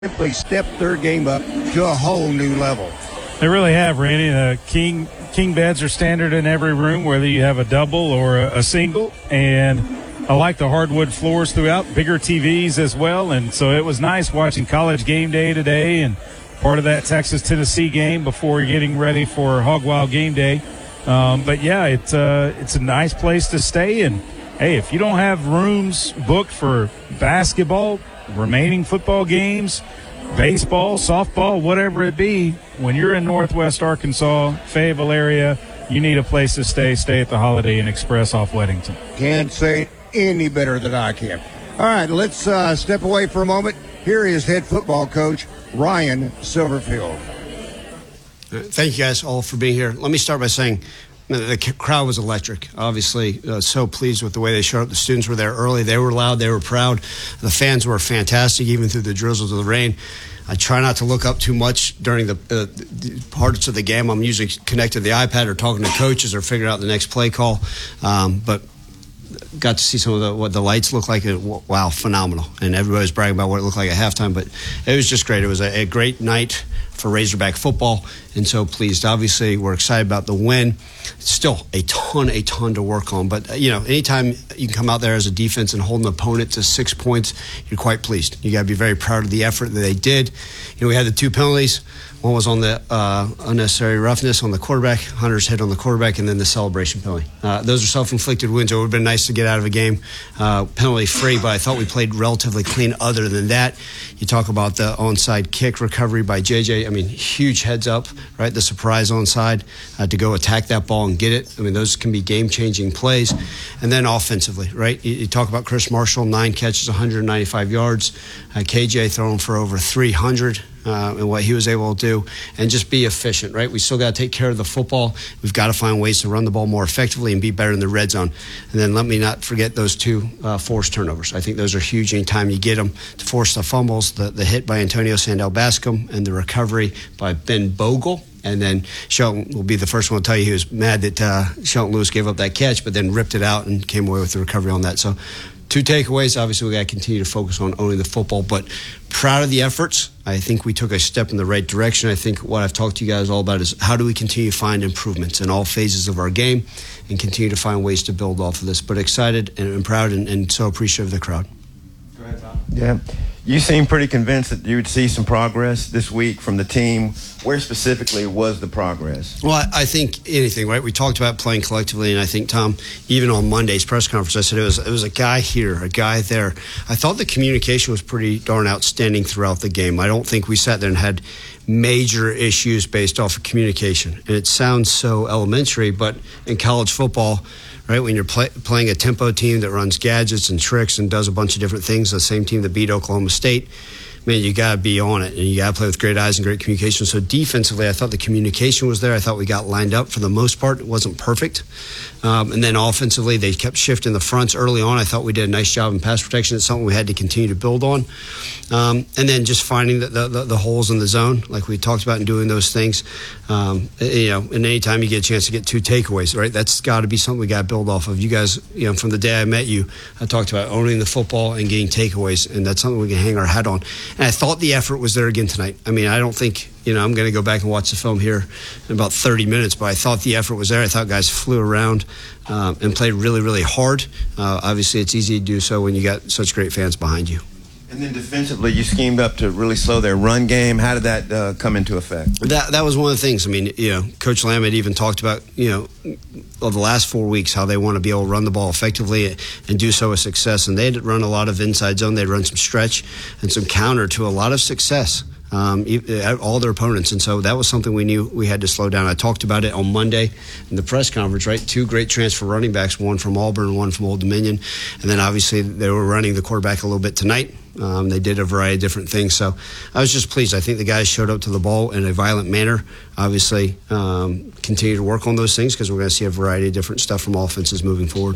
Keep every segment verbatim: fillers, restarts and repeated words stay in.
simply stepped their game up to a whole new level. They really have, Randy. The king king beds are standard in every room, whether you have a double or a, a single. And I like the hardwood floors throughout, bigger T Vs as well. And so it was nice watching College game day today and part of that Texas-Tennessee game before getting ready for Hog Wild game day. Um, but, yeah, it's, uh, it's a nice place to stay. And, hey, if you don't have rooms booked for basketball, remaining football games, baseball, softball, whatever it be, when you're in Northwest Arkansas, Fayetteville area, you need a place to stay. Stay at the Holiday Inn Express off Weddington. Can't say it any better than I can. All right, let's uh, step away for a moment. Here is head football coach Ryan Silverfield. Thank you guys all for being here. Let me start by saying the crowd was electric. Obviously, uh, so pleased with the way they showed up. The students were there early. They were loud. They were proud. The fans were fantastic, even through the drizzles of the rain. I try not to look up too much during the, uh, the parts of the game. I'm usually connected to the iPad or talking to coaches or figuring out the next play call. Um, but got to see some of the, what the lights look like. Wow, phenomenal. And everybody was bragging about what it looked like at halftime. But it was just great. It was a, a great night for Razorback football, and so pleased. Obviously, we're excited about the win. It's still a ton, a ton to work on. But, you know, anytime you can come out there as a defense and hold an opponent to six points, you're quite pleased. You got to be very proud of the effort that they did. You know, we had the two penalties. One was on the uh, unnecessary roughness on the quarterback, Hunter's hit on the quarterback, and then the celebration penalty. Uh, those are self-inflicted wounds. It would have been nice to get out of a game uh, penalty-free, but I thought we played relatively clean other than that. You talk about the onside kick recovery by J J. I mean, huge heads up, right? The surprise onside uh, to go attack that ball and get it. I mean, those can be game-changing plays. And then offensively, right? You, you talk about Chris Marshall, nine catches, one hundred ninety-five yards. Uh, K J throwing for over three hundred. Uh, and what he was able to do, and just be efficient, right? We still got to take care of the football. We've got to find ways to run the ball more effectively and be better in the red zone. And then let me not forget those two uh, forced turnovers. I think those are huge anytime you get them to force the fumbles, the, the hit by Antonio Sandell-Bascom, and the recovery by Ben Bogle. And then Shelton will be the first one to tell you he was mad that uh, Shelton Lewis gave up that catch, but then ripped it out and came away with the recovery on that. So two takeaways. Obviously, we got to continue to focus on owning the football, but proud of the efforts. I think we took a step in the right direction. I think what I've talked to you guys all about is how do we continue to find improvements in all phases of our game and continue to find ways to build off of this. But excited and, and proud and, and so appreciative of the crowd. Go ahead, Tom. Yeah. You seem pretty convinced that you would see some progress this week from the team. Where specifically was the progress? Well, I, I think anything, right? We talked about playing collectively, and I think, Tom, even on Monday's press conference, I said it was it was a guy here, a guy there. I thought the communication was pretty darn outstanding throughout the game. I don't think we sat there and had major issues based off of communication. And it sounds so elementary, but in college football, right, when you're play, playing a tempo team that runs gadgets and tricks and does a bunch of different things, the same team that beat Oklahoma State, man, you got to be on it, and you got to play with great eyes and great communication. So defensively, I thought the communication was there. I thought we got lined up for the most part. It wasn't perfect. Um, and then offensively, they kept shifting the fronts early on. I thought we did a nice job in pass protection. It's something we had to continue to build on. Um, and then just finding the, the, the, the holes in the zone, like we talked about, and doing those things. Um, you know, and anytime you get a chance to get two takeaways, right, that's got to be something we got to build off of. You guys, you know, from the day I met you, I talked about owning the football and getting takeaways, and that's something we can hang our hat on. And I thought the effort was there again tonight. I mean, I don't think, you know, I'm going to go back and watch the film here in about thirty minutes, but I thought the effort was there. I thought guys flew around um, and played really, really hard. Uh, obviously, it's easy to do so when you got such great fans behind you. And then defensively, you schemed up to really slow their run game. How did that uh, come into effect? That that was one of the things. I mean, you know, Coach Lamb had even talked about, you know, of the last four weeks, how they want to be able to run the ball effectively and do so with success. And they'd run a lot of inside zone. They'd run some stretch and some counter to a lot of success. Um, all their opponents, and so that was something we knew we had to slow down. I talked about it on Monday in the press conference, right? Two great transfer running backs, one from Auburn, one from Old Dominion, and then obviously they were running the quarterback a little bit tonight. Um, they did a variety of different things, so I was just pleased. I think the guys showed up to the ball in a violent manner. Obviously, um, continue to work on those things because we're going to see a variety of different stuff from offenses moving forward.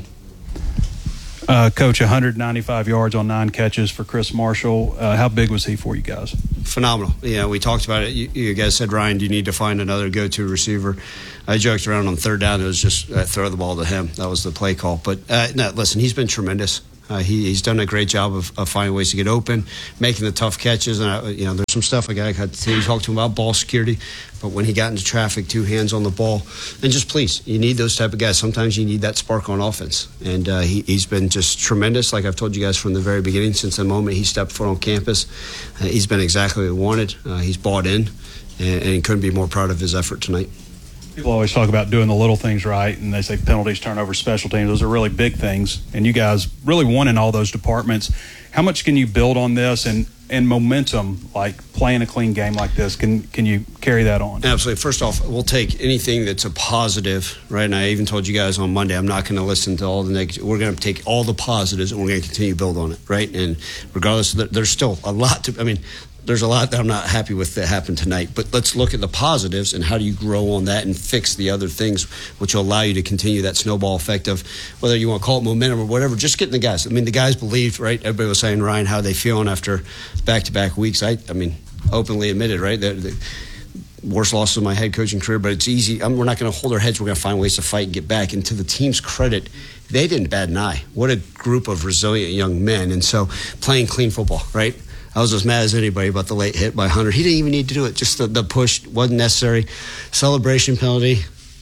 Uh, Coach, one hundred ninety-five yards on nine catches for Chris Marshall. Uh, how big was he for you guys? Phenomenal. You know, we talked about it. You, you guys said, Ryan, do you need to find another go-to receiver? I joked around on third down. It was just uh, throw the ball to him. That was the play call. But, uh, no, listen, he's been tremendous. Uh, he, he's done a great job of, of finding ways to get open, making the tough catches. And, I, you know, there's some stuff like I had to talk to him about ball security. But when he got into traffic, two hands on the ball. And just please, you need those type of guys. Sometimes you need that spark on offense. And uh, he, he's been just tremendous. Like I've told you guys from the very beginning, since the moment he stepped foot on campus, uh, he's been exactly what we wanted. Uh, he's bought in, and, and couldn't be more proud of his effort tonight. People always talk about doing the little things right, and they say penalties, turnovers, special teams. Those are really big things, and you guys really won in all those departments. How much can you build on this and, and momentum, like playing a clean game like this? Can can you carry that on? Absolutely. First off, we'll take anything that's a positive, right? And I even told you guys on Monday, I'm not going to listen to all the negative. We're going to take all the positives, and we're going to continue to build on it, right? And regardless, there's still a lot to – I mean – there's a lot that I'm not happy with that happened tonight. But let's look at the positives and how do you grow on that and fix the other things, which will allow you to continue that snowball effect of whether you want to call it momentum or whatever, just getting the guys. I mean, the guys believed, right? Everybody was saying, Ryan, how are they feeling after back-to-back weeks? I, I mean, openly admitted, right? The, the worst loss of my head coaching career, but it's easy. I mean, we're not going to hold our heads. We're going to find ways to fight and get back. And to the team's credit, they didn't bat an eye. What a group of resilient young men. And so playing clean football, right? I was as mad as anybody about the late hit by Hunter. He didn't even need to do it. Just the, the push wasn't necessary. Celebration penalty,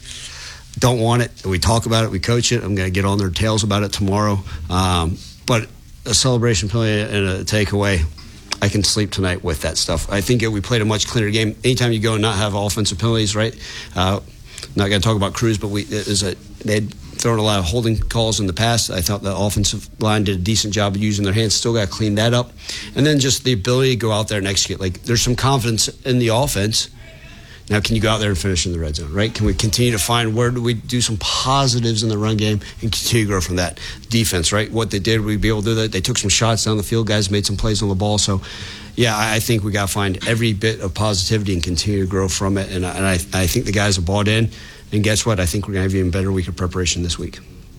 don't want it. We talk about it. We coach it. I'm going to get on their tails about it tomorrow. Um, but a celebration penalty and a takeaway, I can sleep tonight with that stuff. I think we played a much cleaner game. Anytime you go and not have offensive penalties, right? Uh, not going to talk about Cruz, but we is a they had thrown a lot of holding calls in the past. I thought the offensive line did a decent job of using their hands. Still got to clean that up. And then just the ability to go out there and execute. Like, there's some confidence in the offense. Now, can you go out there and finish in the red zone, right? Can we continue to find where do we do some positives in the run game and continue to grow from that? Defense, right? What they did, we'd be able to do that. They took some shots down the field. Guys made some plays on the ball. So, yeah, I think we got to find every bit of positivity and continue to grow from it. And, and I, I think the guys have bought in. And guess what? I think we're going to have an even better week of preparation this week.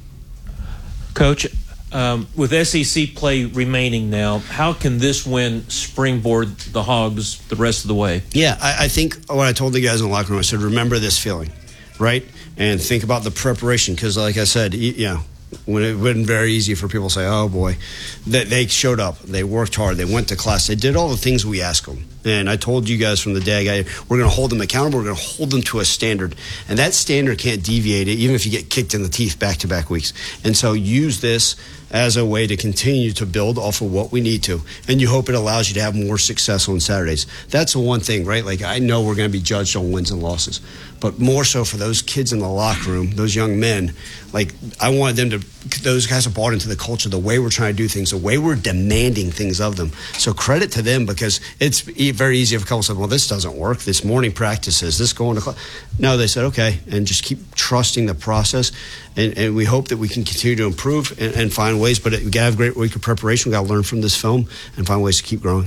Coach, um, with S E C play remaining now, how can this win springboard the Hogs the rest of the way? Yeah, I, I think what I told the guys in the locker room, I said, remember this feeling, right? And think about the preparation because, like I said, you, you know, when it wasn't very easy for people to say, oh, boy, they, they showed up. They worked hard. They went to class. They did all the things we asked them. And I told you guys from the day, I, we're going to hold them accountable. We're going to hold them to a standard. And that standard can't deviate it, even if you get kicked in the teeth back-to-back weeks. And so use this as a way to continue to build off of what we need to. And you hope it allows you to have more success on Saturdays. That's the one thing, right? Like, I know we're going to be judged on wins and losses. But more so for those kids in the locker room, those young men, like, I wanted them to, those guys have bought into the culture, the way we're trying to do things, the way we're demanding things of them. So credit to them because it's very easy if a couple said, well, this doesn't work. This morning practices, this going to class. No, they said, okay, and just keep trusting the process. And, and we hope that we can continue to improve and, and find ways. But we got to have a great week of preparation. We got to learn from this film and find ways to keep growing.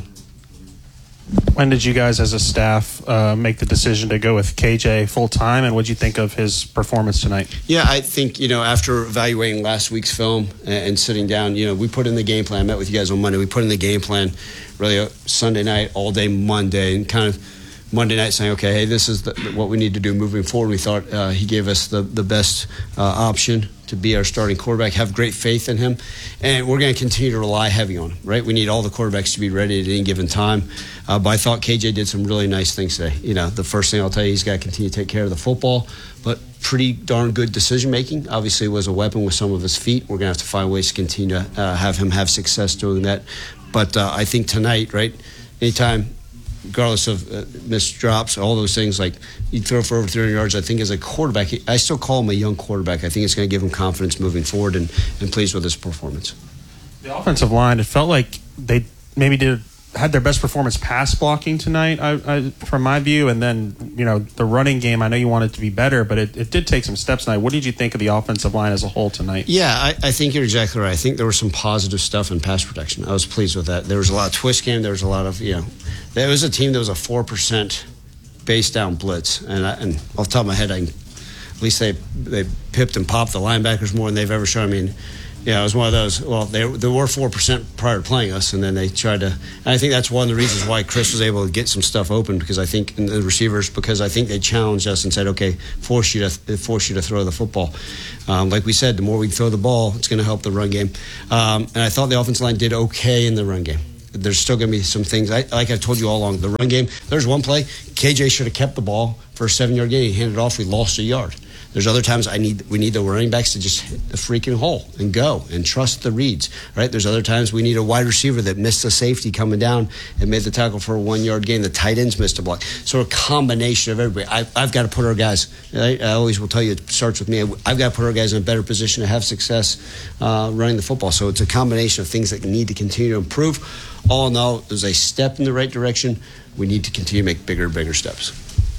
When did you guys as a staff uh, make the decision to go with K J full-time, and what did you think of his performance tonight? Yeah, I think, you know, after evaluating last week's film and, and sitting down, you know, we put in the game plan. I met with you guys on Monday. We put in the game plan really Sunday night, all day Monday, and kind of Monday night saying, okay, hey, this is the, what we need to do moving forward. We thought uh, he gave us the, the best uh, option to be our starting quarterback, have great faith in him, and we're going to continue to rely heavy on him, right? We need all the quarterbacks to be ready at any given time. Uh, but I thought K J did some really nice things today. You know, the first thing I'll tell you, he's got to continue to take care of the football, but pretty darn good decision-making. Obviously, was a weapon with some of his feet. We're going to have to find ways to continue to uh, have him have success doing that. But uh, I think tonight, right, anytime, regardless of uh, missed drops, all those things, like you throw for over three hundred yards, I think as a quarterback, I still call him a young quarterback. I think it's going to give him confidence moving forward and, and pleased with his performance. The offensive line, it felt like they maybe did had their best performance pass blocking tonight, I, I, from my view. And then, you know, the running game, I know you want it to be better, but it, it did take some steps tonight. What did you think of the offensive line as a whole tonight? Yeah, I, I think you're exactly right. I think there was some positive stuff in pass protection. I was pleased with that. There was a lot of twist game. There was a lot of, you know, there was a team that was a four percent base down blitz. And, I, and off the top of my head, I can, at least they, they pipped and popped the linebackers more than they've ever shown. I mean, Yeah, it was one of those. Well, they, they were four percent prior to playing us, and then they tried to. And I think that's one of the reasons why Chris was able to get some stuff open, because I think and the receivers, because I think they challenged us and said, okay, force you to force you to throw the football. Um, like we said, the more we throw the ball, it's going to help the run game. Um, and I thought the offensive line did okay in the run game. There's still going to be some things. I, like I've told you all along, the run game, there's one play, K J should have kept the ball for a seven-yard gain. He handed it off. We lost a yard. There's other times I need we need the running backs to just hit the freaking hole and go and trust the reads, right? There's other times we need a wide receiver that missed a safety coming down and made the tackle for a one-yard gain. The tight ends missed a block. So a combination of everybody. I, I've got to put our guys, I, I always will tell you, it starts with me. I've got to put our guys in a better position to have success uh, running the football. So it's a combination of things that need to continue to improve. All in all, there's a step in the right direction. We need to continue to make bigger and bigger steps.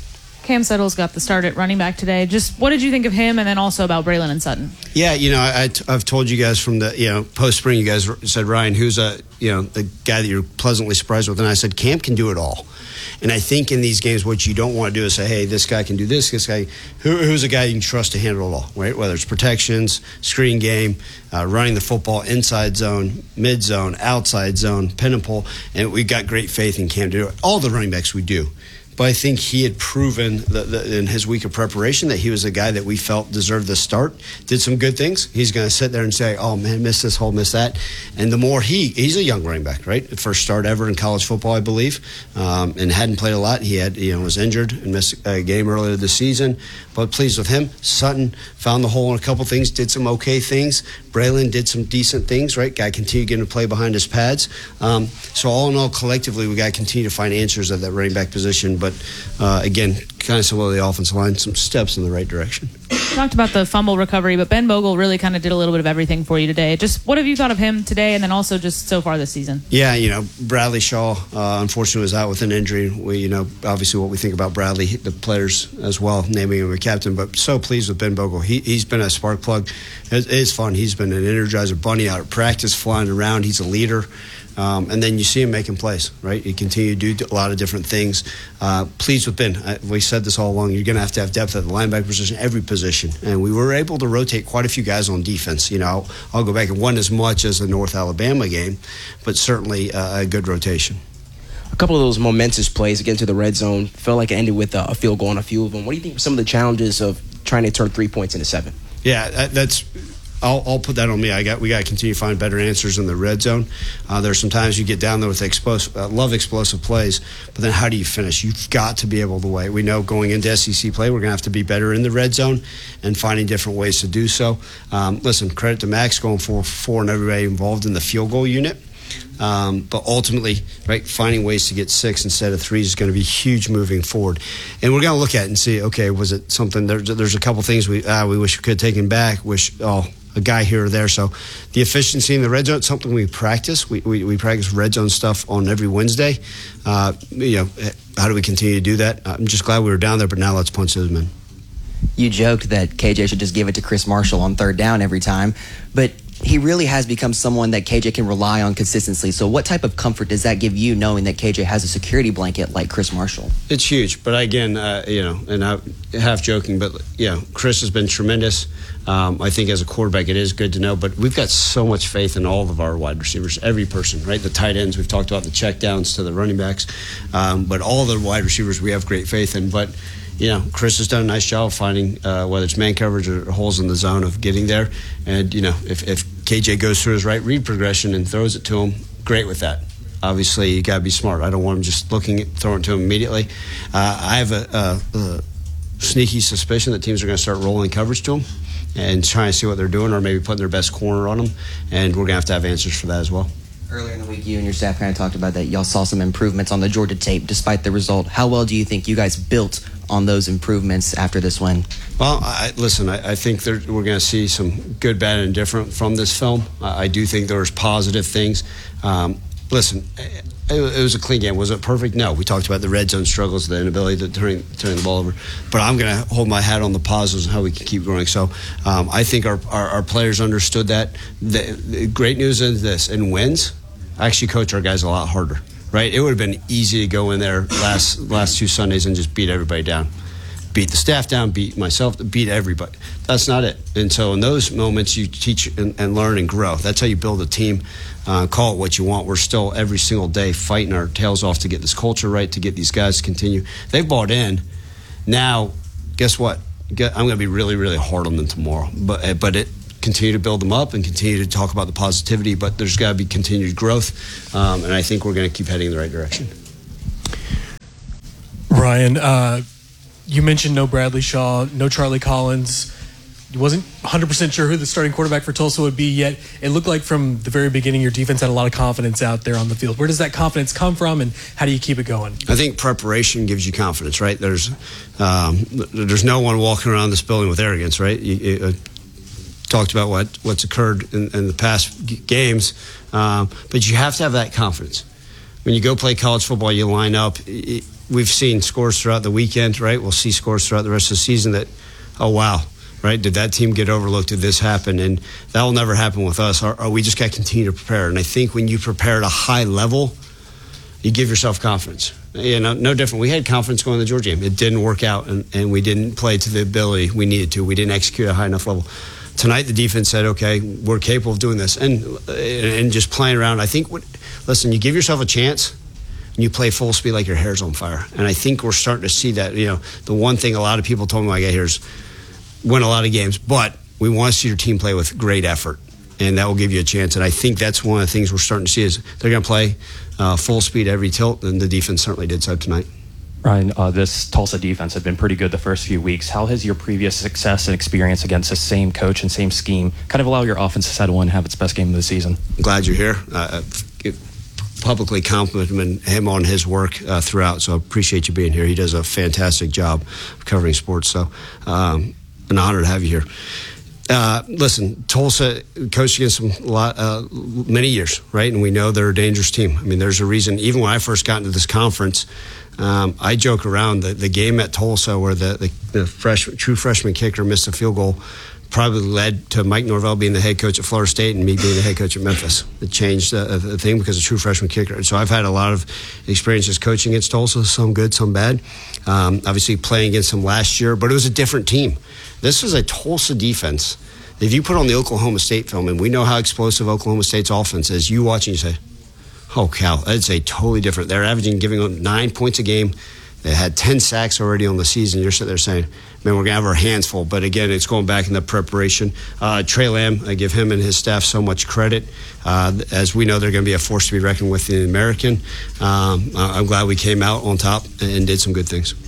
Cam Settles got the start at running back today. Just what did you think of him, and then also about Braylon and Sutton? Yeah, you know, I, I've told you guys from the, you know, post-spring, you guys said, Ryan, who's a, you know, the guy that you're pleasantly surprised with? And I said, Cam can do it all. And I think in these games, what you don't want to do is say, hey, this guy can do this, this guy, who, who's a guy you can trust to handle it all, right? Whether it's protections, screen game, uh, running the football, inside zone, mid zone, outside zone, pin and pull. And we've got great faith in Cam to do it. All the running backs we do. But I think he had proven the, the, in his week of preparation that he was a guy that we felt deserved the start. Did some good things. He's going to sit there and say, oh, man, missed this hole, missed that. And the more he, he's a young running back, right? First start ever in college football, I believe, um, and hadn't played a lot. He had, you know, was injured and missed a game earlier this season. But pleased with him. Sutton found the hole in a couple things, did some okay things. Braylon did some decent things, right? Guy continued getting to play behind his pads. Um, so all in all, collectively, we got to continue to find answers at that running back position. But uh, again, kind of similar to the offensive line, some steps in the right direction. You talked about the fumble recovery, but Ben Bogle really kind of did a little bit of everything for you today. Just what have you thought of him today, and then also just so far this season? Yeah, you know, Bradley Shaw, uh, unfortunately, was out with an injury. We, you know, obviously what we think about Bradley, the players as well, naming him a captain, but so pleased with Ben Bogle. He, he's been a spark plug. It is fun. He's been an energizer bunny out at practice, flying around. He's a leader. Um, and then you see him making plays, right? He continue to do a lot of different things. Uh, pleased with Ben. I, we said this all along. You're going to have to have depth at the linebacker position, every position. And we were able to rotate quite a few guys on defense. You know, I'll, I'll go back and wasn't as much as the North Alabama game, but certainly uh, a good rotation. A couple of those momentous plays against the red zone felt like it ended with a, a field goal on a few of them. What do you think were some of the challenges of trying to turn three points into seven? Yeah, that, that's. I'll, I'll put that on me. I got we got to continue to find better answers in the red zone. Uh, there's some times you get down there with explosive, uh, love explosive plays, but then how do you finish? You've got to be able to wait. We know going into S E C play, we're going to have to be better in the red zone and finding different ways to do so. Um, listen, credit to Max going for four and everybody involved in the field goal unit. Um, but ultimately, right, finding ways to get six instead of three is going to be huge moving forward. And we're going to look at it and see, okay, was it something? There, there's a couple things we ah, we wish we could have taken back. Wish oh. a guy here or there. So the efficiency in the red zone, something we practice. We, we, we practice red zone stuff on every Wednesday. Uh, you know, how do we continue to do that? I'm just glad we were down there, but now let's punch those men. You joked that K J should just give it to Chris Marshall on third down every time, but he really has become someone that K J can rely on consistently. So what type of comfort does that give you, knowing that K J has a security blanket like Chris Marshall? It's huge, but again, uh, you know, and I half joking, but you know, Chris has been tremendous. Um, I think as a quarterback, it is good to know, but we've got so much faith in all of our wide receivers, every person, right? The tight ends, we've talked about the checkdowns to the running backs, um, but all the wide receivers we have great faith in. But you know, Chris has done a nice job of finding uh, whether it's man coverage or holes in the zone of getting there. And, you know, if, if K J goes through his right read progression and throws it to him, great with that. Obviously, you got to be smart. I don't want him just looking at throwing it to him immediately. Uh, I have a, a, a sneaky suspicion that teams are going to start rolling coverage to him and trying to see what they're doing, or maybe putting their best corner on them. And we're going to have to have answers for that as well. Earlier in the week, you and your staff kind of talked about that. Y'all saw some improvements on the Georgia tape despite the result. How well do you think you guys built on those improvements after this win? Well, I, listen, I, I think there, we're going to see some good, bad, and different from this film. I, I do think there's positive things. Um, listen, it, it was a clean game. Was it perfect? No. We talked about the red zone struggles, the inability to turn, turn the ball over. But I'm going to hold my hat on the positives and how we can keep growing. So um, I think our, our, our players understood that. The, the great news is this, in wins, I actually coach our guys a lot harder. Right, it would have been easy to go in there last last two Sundays and just beat everybody down. beat the staff down, beat myself, beat everybody. That's not it. And so in those moments, you teach and, and learn and grow. That's how you build a team. Uh, call it what you want. We're still every single day fighting our tails off to get this culture right, to get these guys to continue. They've bought in. Now, guess what? I'm going to be really, really hard on them tomorrow. But but it continue to build them up and continue to talk about the positivity. But there's got to be continued growth, um, and I think we're going to keep heading in the right direction. Ryan, uh, you mentioned no Bradley Shaw, no Charlie Collins. You wasn't one hundred percent sure who the starting quarterback for Tulsa would be, yet it looked like from the very beginning your defense had a lot of confidence out there on the field. Where does that confidence come from, and how do you keep it going? I think preparation gives you confidence, right? There's um, there's no one walking around this building with arrogance, right? You, you uh, talked about what, what's occurred in, in the past g- games, um, but you have to have that confidence. When you go play college football, you line up. It, we've seen scores throughout the weekend, right? We'll see scores throughout the rest of the season that, oh, wow. Right? Did that team get overlooked? Did this happen? And that will never happen with us. Or, or we just got to continue to prepare. And I think when you prepare at a high level, you give yourself confidence. You know, no different. We had confidence going to the Georgia game. It didn't work out, and, and we didn't play to the ability we needed to. We didn't execute at a high enough level. Tonight, the defense said, okay, we're capable of doing this. And and just playing around. I think, what, listen, you give yourself a chance, and you play full speed like your hair's on fire. And I think we're starting to see that. You know, the one thing a lot of people told me when I got here is, win a lot of games, but we want to see your team play with great effort, and that will give you a chance. And I think that's one of the things we're starting to see is they're going to play uh, full speed every tilt, and the defense certainly did so tonight. Ryan, uh, this Tulsa defense had been pretty good the first few weeks. How has your previous success and experience against the same coach and same scheme kind of allow your offense to settle in and have its best game of the season? I'm glad you're here. Uh, publicly compliment him on his work uh, throughout, so I appreciate you being here. He does a fantastic job of covering sports, so um, an honor to have you here. Uh, listen, Tulsa coached against them a lot, uh, many years, right? And we know they're a dangerous team. I mean, there's a reason. Even when I first got into this conference, um, I joke around the, the game at Tulsa where the, the, the fresh, true freshman kicker missed a field goal probably led to Mike Norvell being the head coach at Florida State and me being the head coach at Memphis. It changed uh, the thing because of true freshman kicker. And so I've had a lot of experiences coaching against Tulsa, some good, some bad. Um, obviously playing against them last year, but it was a different team. This was a Tulsa defense. If you put on the Oklahoma State film, and we know how explosive Oklahoma State's offense is, you watch and you say, oh, cow, that's a totally different. They're averaging, giving them nine points a game. They had ten sacks already on the season. You're sitting there saying, man, we're going to have our hands full. But again, it's going back in the preparation. Uh, Trey Lamb, I give him and his staff so much credit. Uh, as we know, they're going to be a force to be reckoned with in the American. Um, I'm glad we came out on top and did some good things.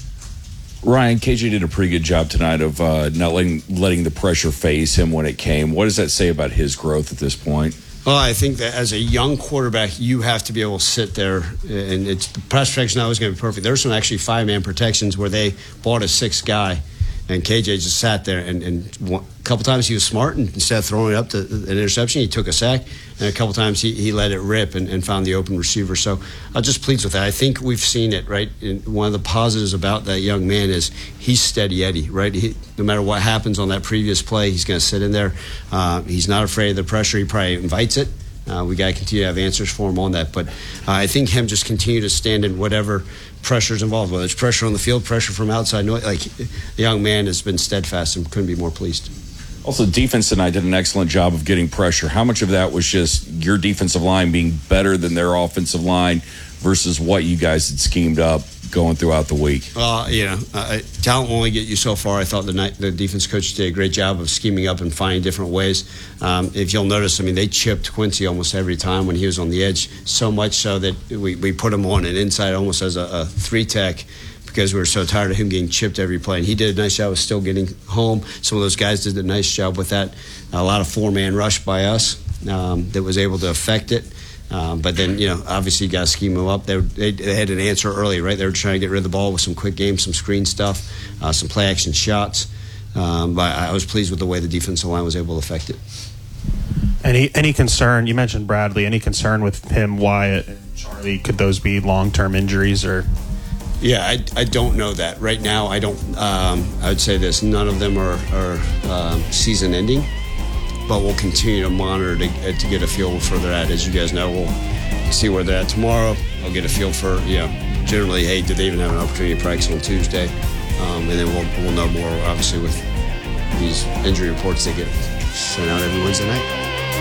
Ryan, K J did a pretty good job tonight of uh, not letting, letting the pressure phase him when it came. What does that say about his growth at this point? Well, I think that as a young quarterback, you have to be able to sit there, and it's the pass protection not always going to be perfect. There's some actually five-man protections where they bought a sixth guy, and K J just sat there, and, and one, a couple times he was smart, and instead of throwing it up to an interception, he took a sack, and a couple times he, he let it rip and, and found the open receiver. So I'm just pleased with that. I think we've seen it, right? And one of the positives about that young man is he's steady Eddie, right? He, no matter what happens on that previous play, he's going to sit in there. Uh, he's not afraid of the pressure. He probably invites it. Uh, we got to continue to have answers for him on that. But uh, I think him just continue to stand in whatever pressure's involved, whether it's pressure on the field, pressure from outside. Like, the young man has been steadfast and couldn't be more pleased. Also, defense tonight did an excellent job of getting pressure. How much of that was just your defensive line being better than their offensive line versus what you guys had schemed up going throughout the week? Well, you know, uh, talent will only get you so far. I thought the night, the defense coach did a great job of scheming up and finding different ways. Um, if you'll notice, I mean, they chipped Quincy almost every time when he was on the edge, so much so that we, we put him on an inside almost as a, a three-tech because we were so tired of him getting chipped every play. And he did a nice job of still getting home. Some of those guys did a nice job with that. A lot of four-man rush by us um, that was able to affect it. Um, but then, you know, obviously you got to scheme them up. They, they, they had an answer early, right? They were trying to get rid of the ball with some quick games, some screen stuff, uh, some play-action shots. Um, but I was pleased with the way the defensive line was able to affect it. Any any concern? You mentioned Bradley. Any concern with him, Wyatt, and Charlie? Could those be long-term injuries or? Yeah, I, I don't know that right now. I don't. Um, I would say this: none of them are, are um, season-ending. But we'll continue to monitor to, to get a feel for where they're at. As you guys know, we'll see where they're at tomorrow. I'll get a feel for, you know, generally, hey, did they even have an opportunity to practice on Tuesday? um, and then we'll, we'll know more, obviously, with these injury reports that get sent out every Wednesday night.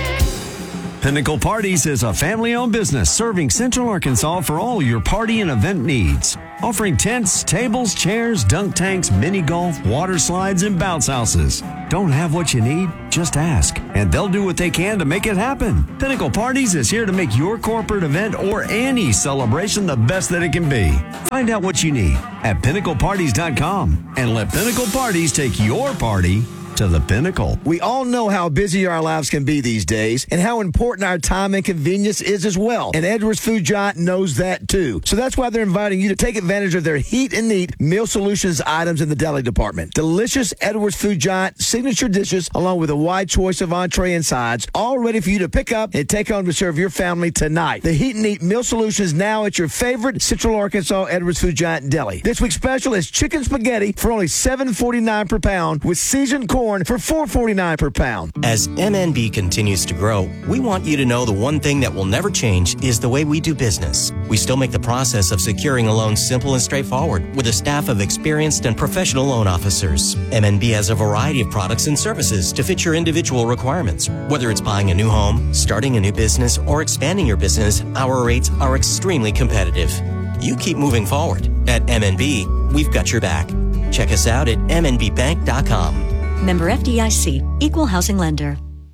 Pinnacle Parties is a family-owned business serving Central Arkansas for all your party and event needs. Offering tents, tables, chairs, dunk tanks, mini golf, water slides, and bounce houses. Don't have what you need? Just ask, and they'll do what they can to make it happen. Pinnacle Parties is here to make your corporate event or any celebration the best that it can be. Find out what you need at pinnacle parties dot com and let Pinnacle Parties take your party to the pinnacle. We all know how busy our lives can be these days and how important our time and convenience is as well. And Edwards Food Giant knows that too. So that's why they're inviting you to take advantage of their Heat and Eat Meal Solutions items in the deli department. Delicious Edwards Food Giant signature dishes along with a wide choice of entree and sides, all ready for you to pick up and take home to serve your family tonight. The Heat and Eat Meal Solutions now at your favorite Central Arkansas Edwards Food Giant deli. This week's special is chicken spaghetti for only seven forty-nine per pound with seasoned corn for four forty-nine per pound. As M N B continues to grow, we want you to know the one thing that will never change is the way we do business. We still make the process of securing a loan simple and straightforward with a staff of experienced and professional loan officers. M N B has a variety of products and services to fit your individual requirements. Whether it's buying a new home, starting a new business, or expanding your business, our rates are extremely competitive. You keep moving forward. At M N B, we've got your back. Check us out at m n b bank dot com. Member F D I C, Equal Housing Lender.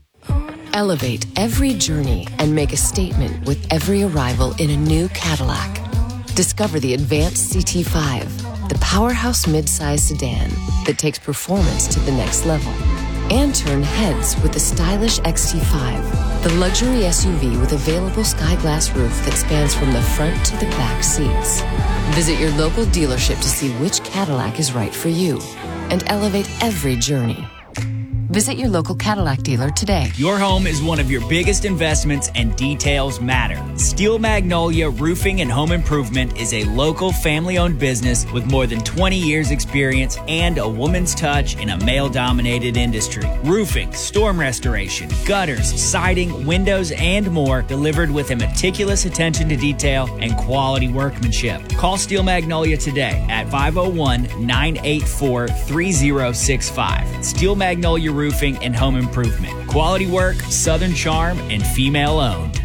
Elevate every journey and make a statement with every arrival in a new Cadillac. Discover the Advanced C T five, the powerhouse midsize sedan that takes performance to the next level. And turn heads with the stylish X T five, the luxury S U V with available sky glass roof that spans from the front to the back seats. Visit your local dealership to see which Cadillac is right for you and elevate every journey. Visit your local Cadillac dealer today. Your home is one of your biggest investments and details matter. Steel Magnolia Roofing and Home Improvement is a local family-owned business with more than twenty years experience and a woman's touch in a male-dominated industry. Roofing, storm restoration, gutters, siding, windows, and more delivered with a meticulous attention to detail and quality workmanship. Call Steel Magnolia today at five oh one, nine eight four, three oh six five. Steel Magnolia Roofing and Home Improvement. Quality work, Southern charm, and female owned.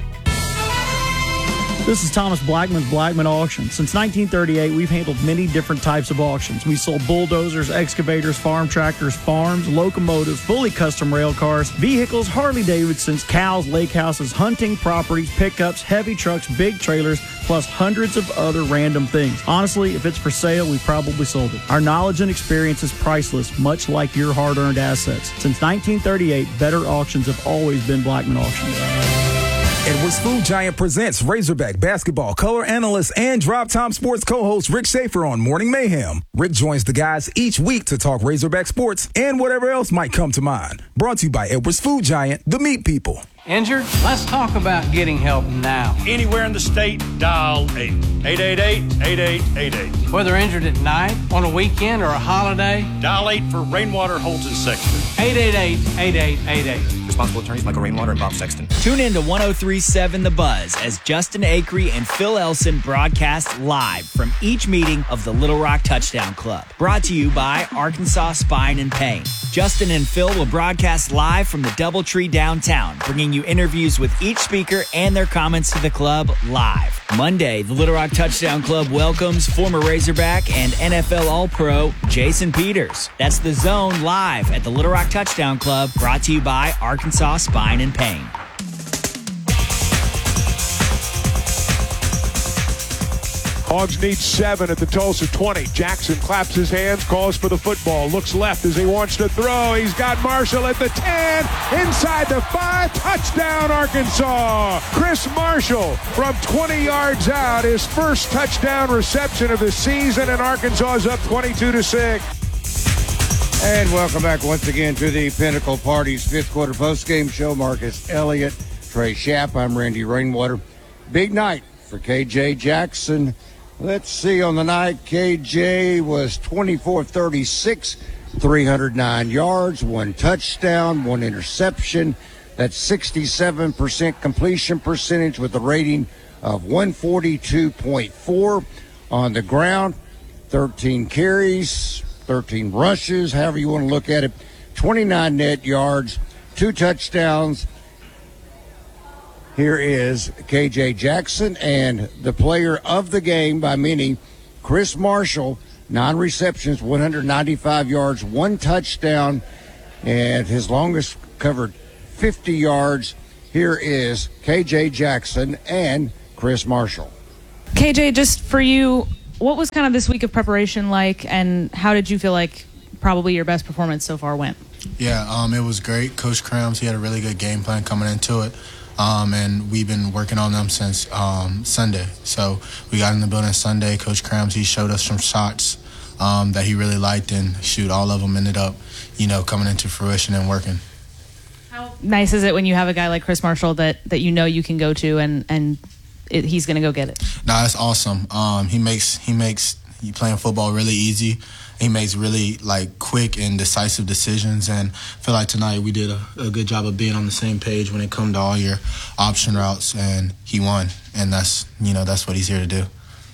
This is Thomas Blackman's Blackman Auction. Since nineteen thirty-eight, we've handled many different types of auctions. We sold bulldozers, excavators, farm tractors, farms, locomotives, fully custom rail cars, vehicles, Harley-Davidsons, cows, lake houses, hunting properties, pickups, heavy trucks, big trailers, plus hundreds of other random things. Honestly, if it's for sale, we probably sold it. Our knowledge and experience is priceless, much like your hard-earned assets. Since nineteen thirty-eight, better auctions have always been Blackman Auctions. Edwards Food Giant presents Razorback basketball color analyst and Drop Time Sports co-host Rick Schaefer on Morning Mayhem. Rick joins the guys each week to talk Razorback sports and whatever else might come to mind. Brought to you by Edwards Food Giant, the meat people. Injured? Let's talk about getting help now. Anywhere in the state, dial eight eight eight, eight eight eight eight. Whether injured at night, on a weekend, or a holiday, dial eight for Rainwater, Holton, Sexton. eight eight eight, eight eight eight eight. Responsible attorneys Michael Rainwater and Bob Sexton. Tune in to one oh three point seven The Buzz as Justin Acree and Phil Elson broadcast live from each meeting of the Little Rock Touchdown Club. Brought to you by Arkansas Spine and Pain. Justin and Phil will broadcast live from the Doubletree downtown, bringing you interviews with each speaker and their comments to the club live. Monday, the Little Rock Touchdown Club welcomes former Razorback and N F L All-Pro Jason Peters. That's The Zone live at the Little Rock Touchdown Club, brought to you by Arkansas Spine and Pain. Hogs need seven at the Tulsa twenty. Jackson claps his hands, calls for the football, looks left as he wants to throw. He's got Marshall at the ten, inside the five, touchdown Arkansas. Chris Marshall from twenty yards out, his first touchdown reception of the season, and Arkansas is up twenty-two to six. And welcome back once again to the Pinnacle Parties fifth quarter postgame show. Marcus Elliott, Trey Schapp, I'm Randy Rainwater. Big night for K J Jackson. Let's see, on the night, K J was twenty-four thirty-six, three hundred nine yards, one touchdown, one interception. That's sixty-seven percent completion percentage with a rating of one forty-two point four. On the ground, thirteen carries, thirteen rushes, however you want to look at it, twenty-nine net yards, two touchdowns. Here is K J Jackson, and the player of the game by many, Chris Marshall, nine receptions, one hundred ninety-five yards, one touchdown, and his longest covered fifty yards. Here is K J Jackson and Chris Marshall. K J, just for you, what was kind of this week of preparation like, and how did you feel like probably your best performance so far went? Yeah, um, it was great. Coach Krams, he had a really good game plan coming into it. Um, and we've been working on them since um, Sunday. So we got in the building Sunday. Coach Krams, he showed us some shots um, that he really liked, and shoot, all of them ended up, you know, coming into fruition and working. How nice is it when you have a guy like Chris Marshall that, that you know you can go to and and it, he's going to go get it? No, that's awesome. Um, he makes he makes he playing football really easy. He makes really like quick and decisive decisions, and I feel like tonight we did a, a good job of being on the same page when it comes to all your option routes, and he won, and that's you know that's what he's here to do.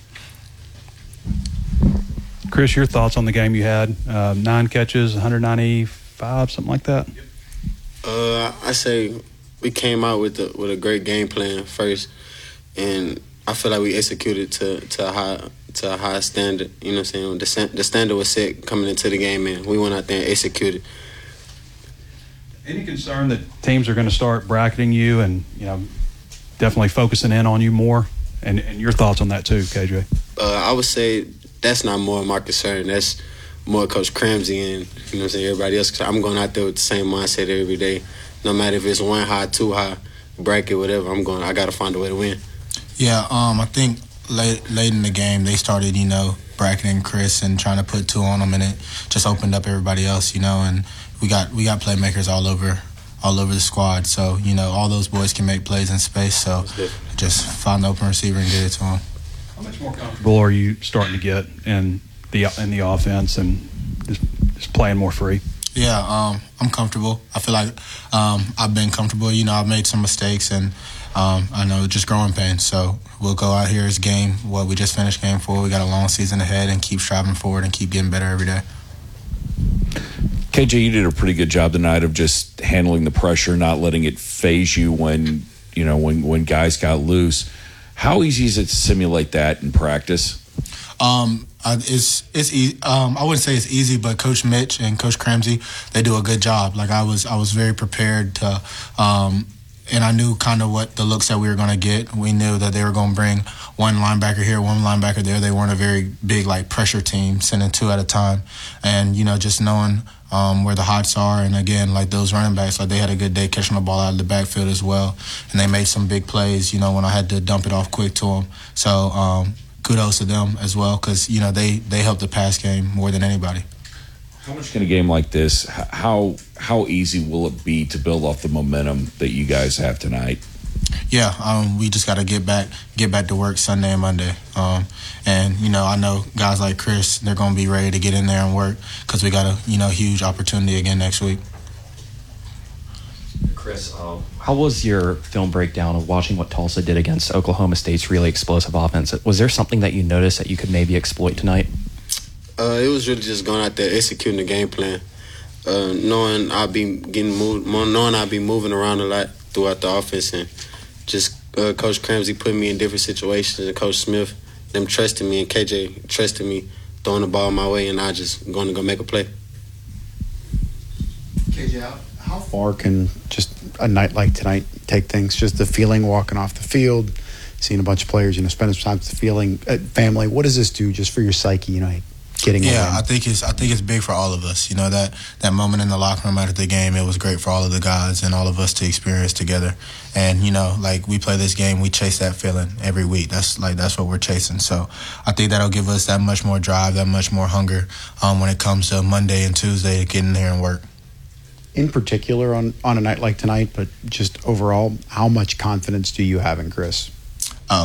Chris, your thoughts on the game you had? Uh, nine catches, one hundred ninety-five, something like that. Uh, I say we came out with a, with a great game plan first, and I feel like we executed to to a high to a high standard. You know what I'm saying? The, the standard was set coming into the game, and we went out there and executed. Any concern that teams are going to start bracketing you and you know definitely focusing in on you more? And, and your thoughts on that too, K J? Uh, I would say that's not more my concern. That's more Coach Cramsey and you know what I'm saying, everybody else. I'm going out there with the same mindset every day. No matter if it's one high, two high, bracket, whatever, I'm going. I got to find a way to win. Yeah, um, I think late late in the game they started, you know, bracketing Chris and trying to put two on him, and it just opened up everybody else, you know. And we got we got playmakers all over all over the squad, so you know all those boys can make plays in space. So just find the open receiver and get it to him. How much more comfortable are you starting to get in the in the offense and just, just playing more free? Yeah, um, I'm comfortable. I feel like um, I've been comfortable. You know, I've made some mistakes, and um, I know just growing pains. So we'll go out here as game. What well, we just finished game four. We got a long season ahead, and keep striving forward and keep getting better every day. K J, you did a pretty good job tonight of just handling the pressure, not letting it phase you when you know when when guys got loose. How easy is it to simulate that in practice? Um, it's it's easy. Um, I wouldn't say it's easy, but Coach Mitch and Coach Cramsey, they do a good job. Like I was, I was very prepared to, um, and I knew kind of what the looks that we were going to get. We knew that they were going to bring one linebacker here, one linebacker there. They weren't a very big like pressure team, sending two at a time, and you know just knowing um, where the hots are, and again like those running backs, like they had a good day catching the ball out of the backfield as well, and they made some big plays. You know when I had to dump it off quick to them, so. Um, Kudos to them as well, because you know they they help the pass game more than anybody. How much can a game like this? How how easy will it be to build off the momentum that you guys have tonight? Yeah, um, we just got to get back get back to work Sunday and Monday, um, and you know I know guys like Chris, they're going to be ready to get in there and work because we got a you know huge opportunity again next week. Chris, uh, how was your film breakdown of watching what Tulsa did against Oklahoma State's really explosive offense? Was there something that you noticed that you could maybe exploit tonight? Uh, it was really just going out there executing the game plan, uh, knowing I'd be getting moved, knowing I'd be moving around a lot throughout the offense, and just uh, Coach Cramsey putting me in different situations, and Coach Smith, them trusting me, and K J trusting me, throwing the ball my way, and I just going to go make a play. K J, how far can just a night like tonight take things? Just the feeling walking off the field, seeing a bunch of players, you know, spending some time with the feeling, uh, family. What does this do just for your psyche, you know, getting Yeah, in? I think it's I think it's big for all of us. You know, that, that moment in the locker room after the game, it was great for all of the guys and all of us to experience together. And, you know, like we play this game, we chase that feeling every week. That's like that's what we're chasing. So I think that'll give us that much more drive, that much more hunger um, when it comes to Monday and Tuesday to get in there and work. In particular on, on a night like tonight, but just overall, how much confidence do you have in Chris? Oh,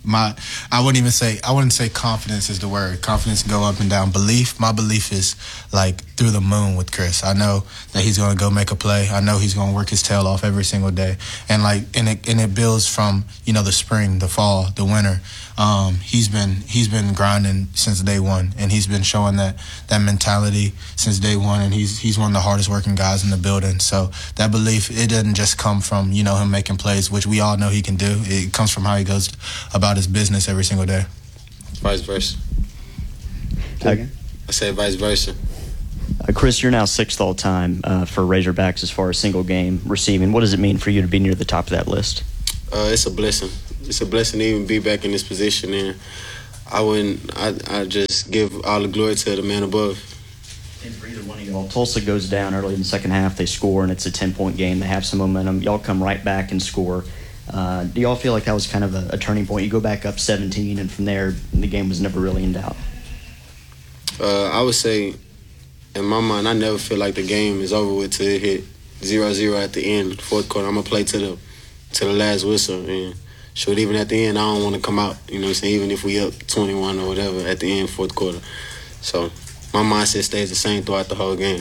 my I wouldn't even say I wouldn't say confidence is the word. Confidence can go up and down. Belief, my belief is like through the moon with Chris. I know that he's going to go make a play. I know he's going to work his tail off every single day, and like and it and it builds from you know the spring, the fall, the winter. Um, he's been he's been grinding since day one, and he's been showing that that mentality since day one. And he's he's one of the hardest working guys in the building. So that belief, it doesn't just come from you know him making plays, which we all know he can do. It comes from how he goes about his business every single day. Vice versa. Again? I said vice versa. Uh, Chris, you're now sixth all time uh, for Razorbacks as far as single game receiving. What does it mean for you to be near the top of that list? Uh, it's a blessing. It's a blessing to even be back in this position, and I wouldn't. I I just give all the glory to the man above. And for either one of y'all, Tulsa goes down early in the second half. They score, and it's a ten-point game. They have some momentum. Y'all come right back and score. Uh, do y'all feel like that was kind of a, a turning point? You go back up seventeen, and from there, the game was never really in doubt. Uh, I would say, in my mind, I never feel like the game is over with till it hit zero zero at the end, fourth quarter. I'm gonna play to the to the last whistle, and shoot, even at the end, I don't want to come out. You know what I'm saying? Even if we up twenty-one or whatever at the end, fourth quarter. So my mindset stays the same throughout the whole game.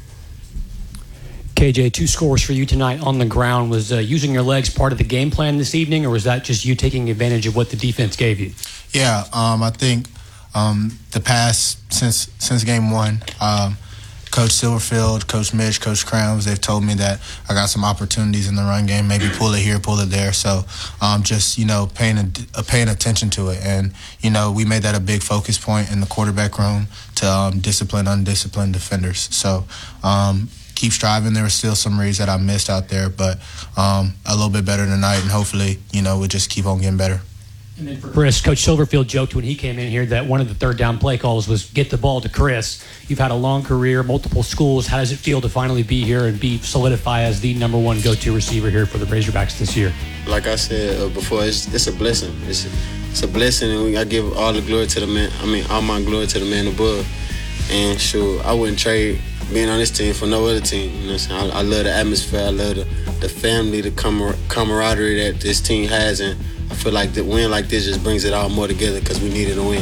K J, two scores for you tonight on the ground. Was uh, using your legs part of the game plan this evening, or was that just you taking advantage of what the defense gave you? Yeah, um, I think um, the past since since game one, um, Coach Silverfield, Coach Mitch, Coach Krams, they've told me that I got some opportunities in the run game. Maybe pull it here, pull it there. So um, just you know paying a, uh, paying attention to it, and you know we made that a big focus point in the quarterback room to um, discipline undisciplined defenders. So. Um, Keep striving. There were still some reads that I missed out there, but um, a little bit better tonight, and hopefully, you know, we'll just keep on getting better. And then for Chris, Coach Silverfield joked when he came in here that one of the third down play calls was get the ball to Chris. You've had a long career, multiple schools. How does it feel to finally be here and be solidify as the number one go-to receiver here for the Razorbacks this year? Like I said uh, before, it's, it's a blessing. It's a, it's a blessing, and we, I give all the glory to the man. I mean, all my glory to the man above. And sure, I wouldn't trade being on this team for no other team. You know what I'm saying? I, I love the atmosphere. I love the, the family, the camar- camaraderie that this team has. And I feel like the win like this just brings it all more together because we needed a win.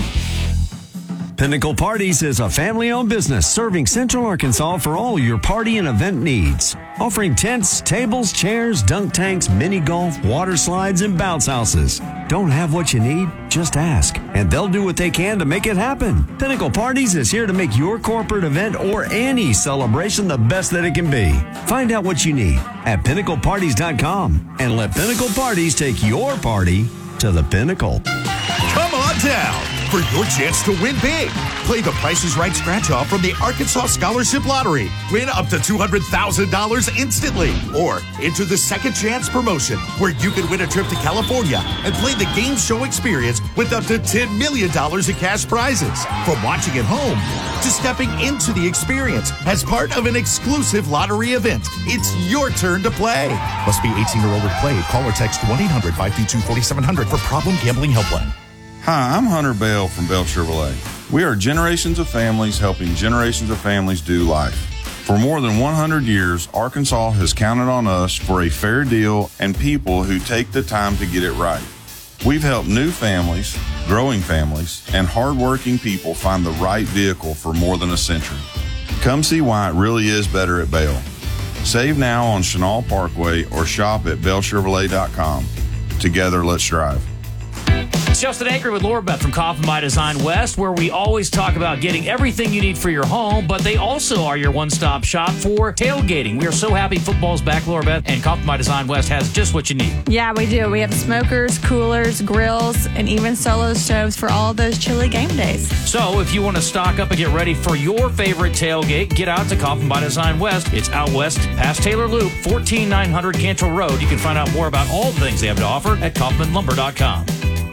Pinnacle Parties is a family-owned business serving Central Arkansas for all your party and event needs. Offering tents, tables, chairs, dunk tanks, mini golf, water slides, and bounce houses. Don't have what you need? Just ask, and they'll do what they can to make it happen. Pinnacle Parties is here to make your corporate event or any celebration the best that it can be. Find out what you need at pinnacle parties dot com and let Pinnacle Parties take your party to the pinnacle. Come on down for your chance to win big. Play the Price is Right scratch-off from the Arkansas Scholarship Lottery. Win up to two hundred thousand dollars instantly. Or enter the Second Chance promotion, where you can win a trip to California and play the game show experience with up to ten million dollars in cash prizes. From watching at home to stepping into the experience as part of an exclusive lottery event, it's your turn to play. Must be eighteen or older to play. Call or text one eight hundred five two two four seven zero zero for Problem Gambling Helpline. Hi, I'm Hunter Bell from Bell Chevrolet. We are generations of families helping generations of families do life. For more than one hundred years, Arkansas has counted on us for a fair deal and people who take the time to get it right. We've helped new families, growing families, and hardworking people find the right vehicle for more than a century. Come see why it really is better at Bell. Save now on Chenal Parkway or shop at bell chevrolet dot com. Together, let's drive. It's Justin Anker with Laura Beth from Kaufman by Design West, where we always talk about getting everything you need for your home, but they also are your one-stop shop for tailgating. We are so happy football's back, Laura Beth, and Kaufman by Design West has just what you need. Yeah, we do. We have smokers, coolers, grills, and even solo stoves for all those chilly game days. So if you want to stock up and get ready for your favorite tailgate, get out to Kaufman by Design West. It's out west past Taylor Loop, fourteen nine hundred Cantrell Road. You can find out more about all the things they have to offer at kaufman lumber dot com.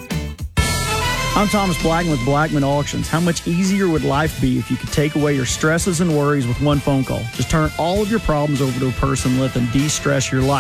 I'm Thomas Blackman with Blackman Auctions. How much easier would life be if you could take away your stresses and worries with one phone call? Just turn all of your problems over to a person and let them de-stress your life.